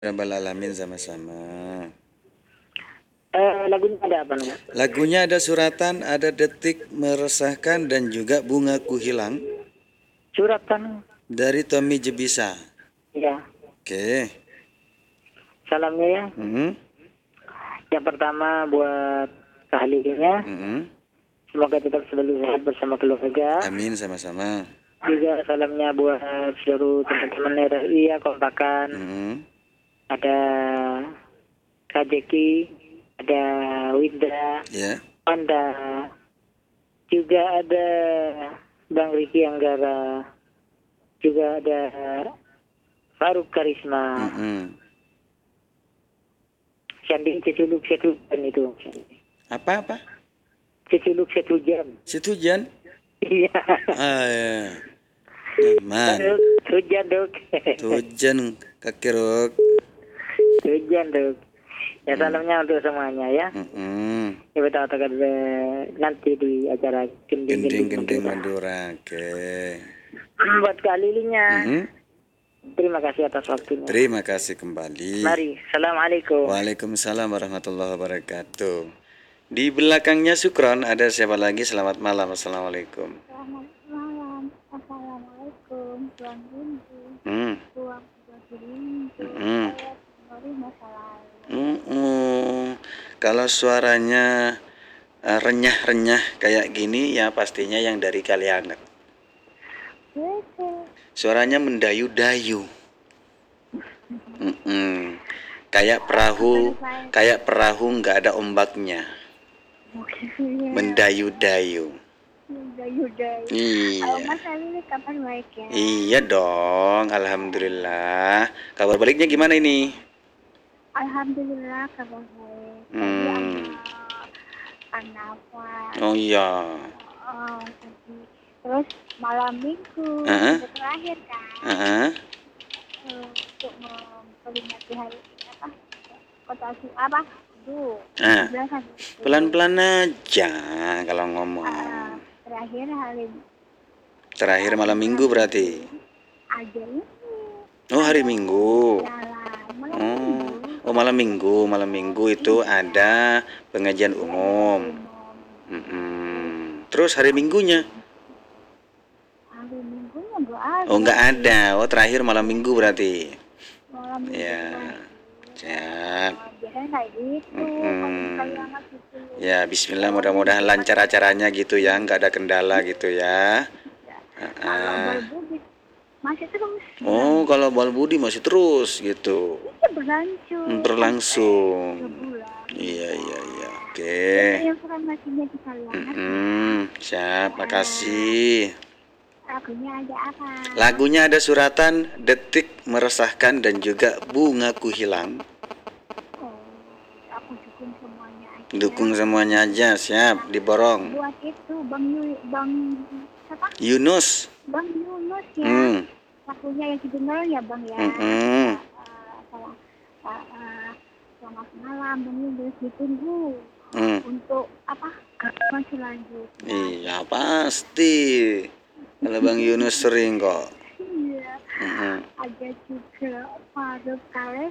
Rabbal alamin sama-sama. Lagunya ada apa nih? Lagunya ada suratan, ada detik meresahkan dan juga bungaku hilang Suratan. dari Tommy Jebisa. Ya, Oke. salamnya ya. Yang pertama buat keahlinya. Semoga tetap selalu sehat bersama keluarga. Amin sama-sama. Juga salamnya buat seluruh teman-teman RRI ya, kompakan. Ada Kak Jeki, ada Winda, Ya. Anda, juga ada Bang Riki Anggara, juga ada Faruk Karisma. Sandi Ceculuk Setujan itu. Apa? Ceculuk Setujan. Setujan? Iya. Ya. Aman. Hujan dok. Tujan kakirok. Hujan dok. Ya salamnya untuk semuanya ya. Ya betul katakan nanti di acara Gending Madura. Oke. Buat keahlinya. Terima kasih atas waktunya. Terima kasih kembali. Mari, assalamualaikum. Waalaikumsalam warahmatullahi wabarakatuh. Di belakangnya Sukron ada siapa lagi? Selamat malam. Assalamualaikum. Selamat malam. Assalamualaikum. Tuan Gundu. Tuan Gundu. Saya kembali masa lalu. Kalau suaranya renyah-renyah kayak gini ya pastinya yang dari Kalianget. Suaranya mendayu-dayu. Kayak perahu nggak ada ombaknya. Mendayu-dayu. Iya. Mas Ali kapan balik ya? Iya dong, alhamdulillah. Kabar baliknya gimana ini? Alhamdulillah kabar baik. Tadi ada apa? Oh iya. Terus malam minggu terakhir kan? Untuk memperingati hari kota apa? Pelan-pelan aja kalau ngomong. Terakhir malam minggu berarti. Oh hari Minggu. Oh malam minggu itu ada pengajian umum. Terus hari Minggunya? Oh nggak ada. Oh terakhir malam minggu berarti. Ya. Siap. Ya Bismillah, mudah-mudahan lancar acaranya gitu ya, nggak ada kendala gitu ya. Masih terus. Oh kalau Bal Budi masih terus gitu. Berlangsung. Iya. Oke. Siap, makasih. Lagunya ada apa? Lagunya ada suratan, detik meresahkan dan juga bungaku hilang. Aku dukung semuanya aja. Dukung semuanya aja, siap, diborong. Buat itu Bang siapa? Yunus. Bang Yunus ya. Lagunya yang didengar ya Bang ya. Selamat malam Bang Yunus, ditunggu untuk kapan selanjutnya. Iya pasti. Kalau Bang Yunus sering kok. Iya. Ada juga Faruk Karisma.